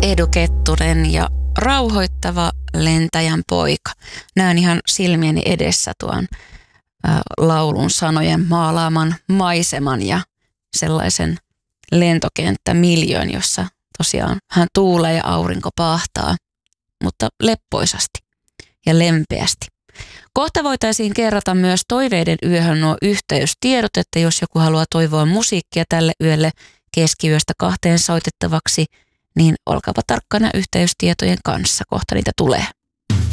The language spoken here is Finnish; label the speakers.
Speaker 1: Edu Kettunen ja rauhoittava lentäjän poika. Näen ihan silmieni edessä tuon laulun sanojen maalaaman maiseman ja sellaisen lentokenttämiljöön, jossa tosiaan hän tuulee ja aurinko paahtaa, mutta leppoisasti ja lempeästi. Kohta voitaisiin kerrata myös Toiveiden yöhön nuo yhteystiedot, että jos joku haluaa toivoa musiikkia tälle yölle keskiyöstä 2 soitettavaksi, niin olkaapa tarkkana yhteystietojen kanssa, kohta niitä tulee.